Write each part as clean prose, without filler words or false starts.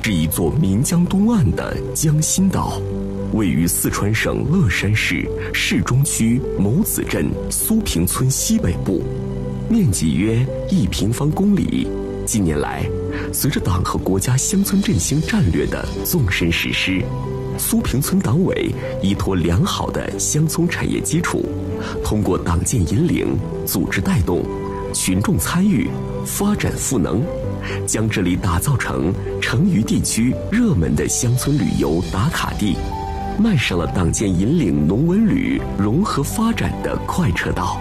是一座岷江东岸的江心岛，位于四川省乐山市市中区某子镇苏坪村西北部，面积约1平方公里。近年来，随着党和国家乡村振兴战略的纵深实施，苏坪村党委依托良好的乡村产业基础，通过党建引领、组织带动、群众参与、发展赋能，将这里打造成成渝地区热门的乡村旅游打卡地，迈上了党建引领农文旅融合发展的快车道。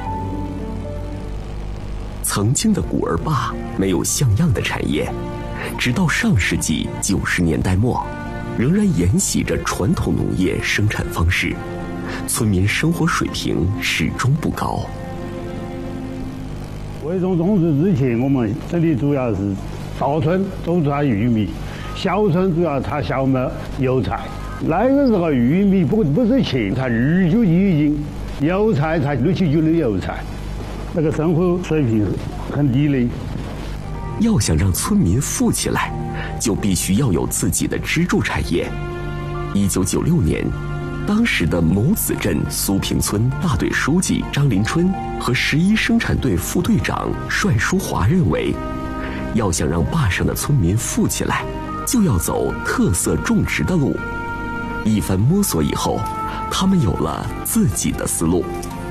曾经的古儿坝没有像样的产业，直到上世纪90年代末，仍然沿袭着传统农业生产方式，村民生活水平始终不高。 为种种植之前，我们这里主要是大村种出来玉米，小村主要它小麦、油菜。那个时候玉米不是钱，才29一斤，油菜才6、7、9的油菜，那个生活水平很低的。 要想让村民富起来，就必须要有自己的支柱产业。1996年，当时的某子镇苏坪村大队书记张林春和11生产队副队长帅书华认为，要想让坝上的村民富起来，就要走特色种植的路。一番摸索以后，他们有了自己的思路。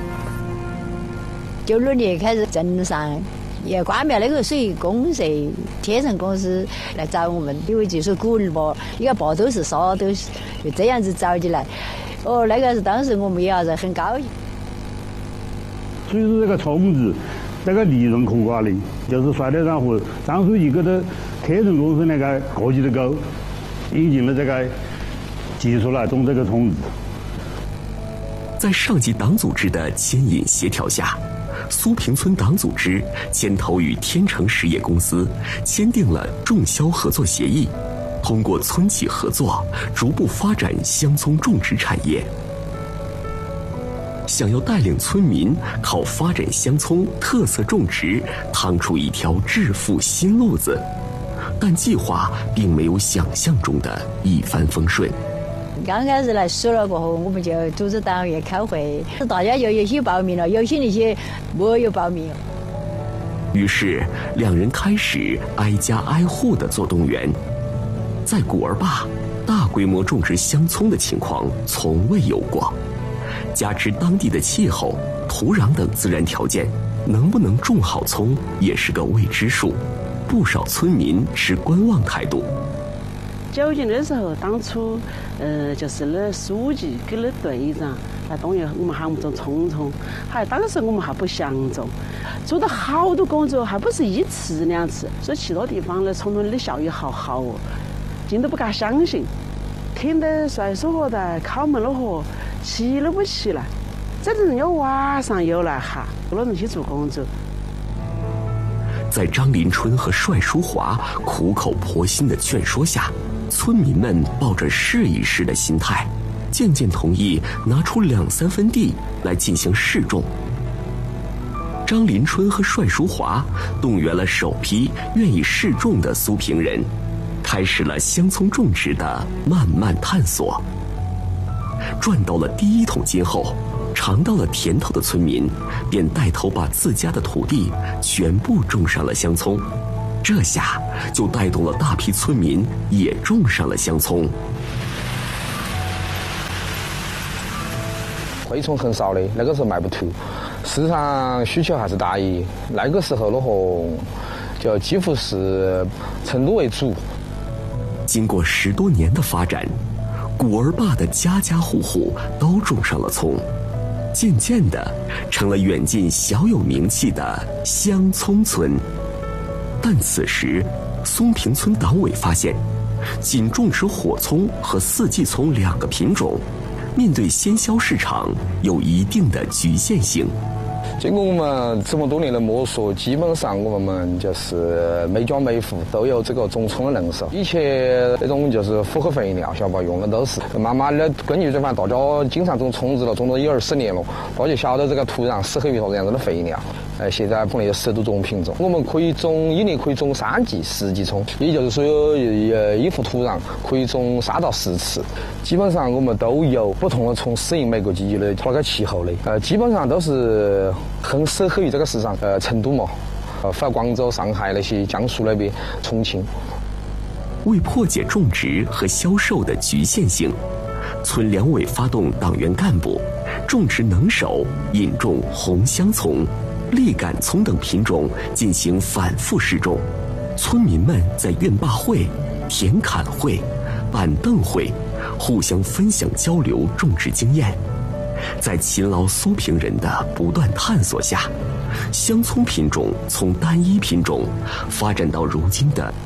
96年开始，镇上也关闭那个水公社天成公司来找我们，因为就是古儿坝，一个坝都是沙，都是就这样子找起来。那个是当时我们也是很高兴。 所以说这个种子，这个利润可观的，就是甩得上和张书记给他天成公司那个国际的狗引进了这个技术来种这个种子。 在上级党组织的牵引协调下，苏坪村党组织牵头与天成实业公司签订了种销合作协议，通过村企合作，逐步发展乡村种植产业。想要带领村民靠发展乡村特色种植趟出一条致富新路子，但计划并没有想象中的一帆风顺。 刚开始来说了过后，我们就组织党员开会，大家就有些报名了，有些那些没有报名。 于是两人开始挨家挨户的做动员。在古儿坝，大规模种植乡葱的情况从未有过，加之当地的气候、土壤等自然条件，能不能种好葱也是个未知数。不少村民持观望态度。 90年的时候，当初就是那书记跟那队长来动员我们喊我们种葱，当时我们还不想种，做了好多工作，还不是1次2次，所以其他地方的葱的效益好哦，劲都不敢相信。听得帅书和在敲门了后，起都不起来，这人家晚上又来喊，有了人去做工作。 在张林春和帅书华苦口婆心的劝说下，村民们抱着试一试的心态，渐渐同意拿出2、3分地来进行试种。张林春和帅书华动员了首批愿意试种的苏坪人，开始了乡葱种植的漫漫探索。赚到了第1桶金后，尝到了甜头的村民便带头把自家的土地全部种上了乡葱，这下就带动了大批村民也种上了乡葱。 蛔虫很少的，那个时候卖不出，市场需求还是大于那个时候的话，就几乎是成都为主。 经过10多年的发展，古儿坝的家家户户都种上了葱，渐渐地成了远近小有名气的乡葱村。但此时，松坪村党委发现，仅种植火葱和四季葱2个品种，面对鲜销市场有一定的局限性。 经过我们这么多年的摸索，基本上我们就是每家每户都有这个种葱的人手。以前那种就是复合肥料，晓得吧？用的都是慢慢的根据这大家经常种葱子了，种了1、20年了，大家就晓得这个土壤适合于啥子样子的肥料。 现在碰了有10多种品种，我们可以1年可以种3季、10季葱，也就是说一幅土壤可以种3到10次。基本上我们都有不同的葱适应每个季节的那个气候的，基本上都是很适合于这个市场。成都嘛，反广州、上海那些江苏那边、重庆。 为破解种植和销售的局限性，村两委发动党员干部种植能手，引种红香葱、栗杆葱等品种进行反复试种。村民们在院坝会、田坎会、板凳会互相分享交流种植经验。在勤劳苏平人的不断探索下，香葱品种从单一品种发展到如今的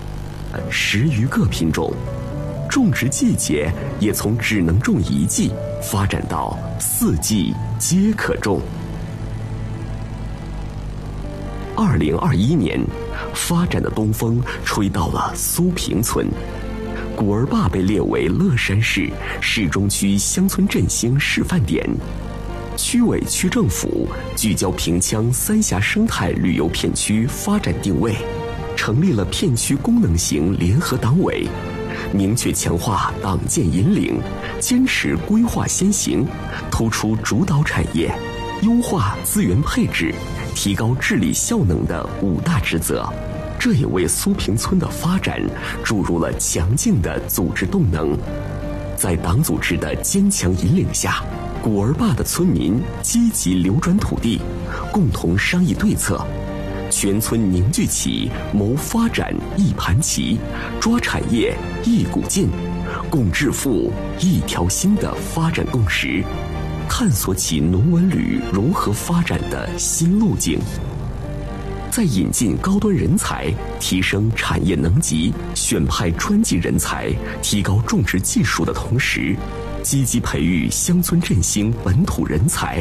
10余个品种，种植季节也从只能种1季发展到4季皆可种。2021年，发展的东风吹到了苏平村，古儿坝被列为乐山市市中区乡村振兴示范点。区委区政府聚焦平羌三峡生态旅游片区发展定位，成立了片区功能型联合党委，明确强化党建引领，坚持规划先行，突出主导产业，优化资源配置，提高治理效能的5大职责。这也为苏平村的发展注入了强劲的组织动能。在党组织的坚强引领下，古儿坝的村民积极流转土地，共同商议对策，全村凝聚起谋发展一盘棋、抓产业一股劲、共致富一条心的发展共识，探索起农文旅融合发展的新路径。在引进高端人才、提升产业能级、选派专技人才、提高种植技术的同时，积极培育乡村振兴本土人才。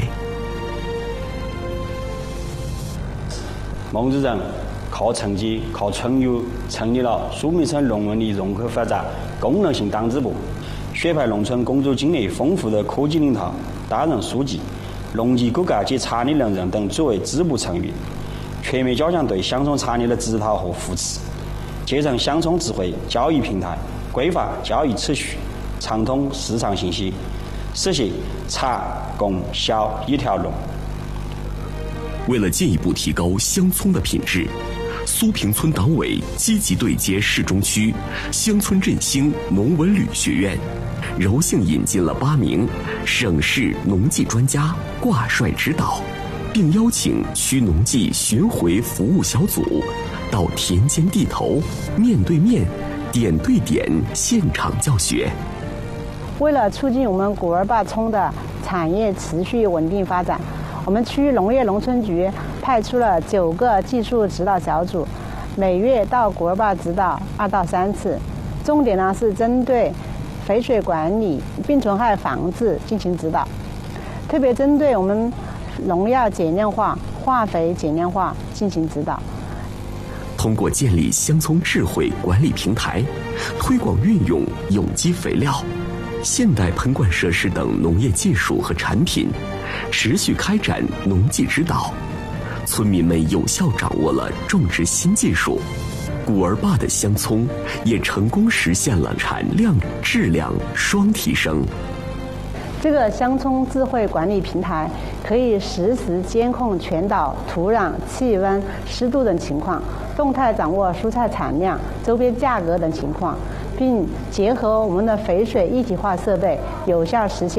孟主任靠成绩、靠春游成立了苏平村农文旅融合发展功能性党支部，选派农村工作经验丰富的科级领导担任书记，农技骨干及产业能人等作为支部成员，全面加强对乡村产业的指导和扶持，建成乡村智慧交易平台，规范交易秩序，畅通市场信息，实现产供销一条龙。 为了进一步提高乡葱的品质，苏平村党委积极对接市中区乡村振兴农文旅学院，柔性引进了8名省市农技专家挂帅指导，并邀请区农技巡回服务小组到田间地头面对面、点对点现场教学。 为了促进我们古儿坝葱的产业持续稳定发展，我们区农业农村局派出了9个技术指导小组，每月到古儿坝指导2到3次，重点呢是针对肥水管理、病虫害防治进行指导，特别针对我们农药减量化、化肥减量化进行指导。 通过建立乡葱智慧管理平台，推广运用有机肥料、现代喷灌设施等农业技术和产品，持续开展农技指导，村民们有效掌握了种植新技术，古儿坝的香葱也成功实现了产量、质量双提升。 这个乡葱智慧管理平台可以实时监控全岛土壤、气温、湿度等情况，动态掌握蔬菜产量、周边价格等情况，并结合我们的肥水一体化设备，有效实现